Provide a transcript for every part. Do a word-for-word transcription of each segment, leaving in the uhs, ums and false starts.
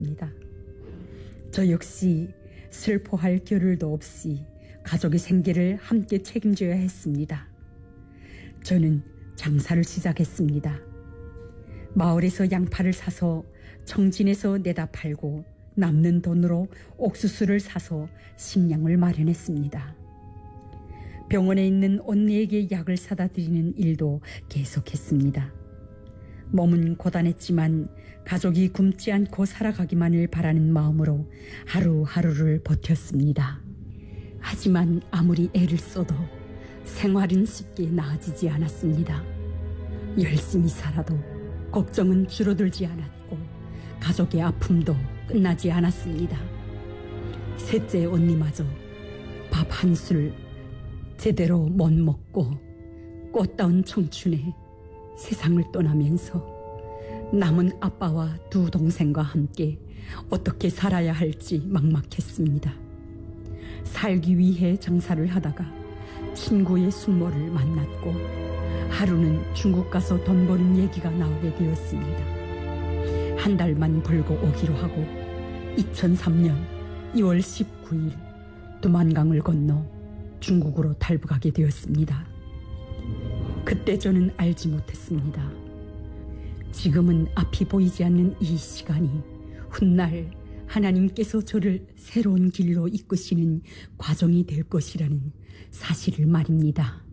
저 역시 슬퍼할 겨를도 없이 가족의 생계를 함께 책임져야 했습니다. 저는 장사를 시작했습니다. 마을에서 양파를 사서 청진에서 내다 팔고 남는 돈으로 옥수수를 사서 식량을 마련했습니다. 병원에 있는 언니에게 약을 사다 드리는 일도 계속했습니다. 몸은 고단했지만 가족이 굶지 않고 살아가기만을 바라는 마음으로 하루하루를 버텼습니다. 하지만 아무리 애를 써도 생활은 쉽게 나아지지 않았습니다. 열심히 살아도 걱정은 줄어들지 않았고 가족의 아픔도 끝나지 않았습니다. 셋째 언니마저 밥 한 술 제대로 못 먹고 꽃다운 청춘에 세상을 떠나면서 남은 아빠와 두 동생과 함께 어떻게 살아야 할지 막막했습니다. 살기 위해 장사를 하다가 친구의 숙모를 만났고 하루는 중국 가서 돈 버는 얘기가 나오게 되었습니다. 한 달만 벌고 오기로 하고 이천삼 년 이월 십구일 두만강을 건너 중국으로 탈북하게 되었습니다. 그때 저는 알지 못했습니다. 지금은 앞이 보이지 않는 이 시간이 훗날 하나님께서 저를 새로운 길로 이끄시는 과정이 될 것이라는 사실을 말입니다.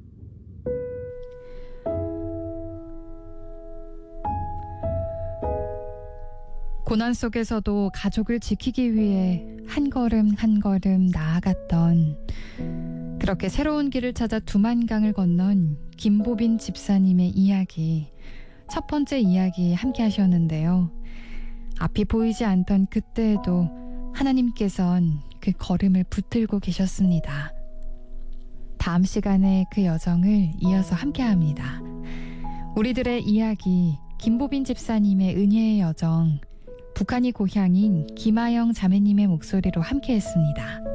고난 속에서도 가족을 지키기 위해 한 걸음 한 걸음 나아갔던, 그렇게 새로운 길을 찾아 두만강을 건넌 김보빈 집사님의 이야기, 첫 번째 이야기 함께 하셨는데요. 앞이 보이지 않던 그때에도 하나님께선 그 걸음을 붙들고 계셨습니다. 다음 시간에 그 여정을 이어서 함께합니다. 우리들의 이야기, 김보빈 집사님의 은혜의 여정, 북한이 고향인 김아영 자매님의 목소리로 함께했습니다.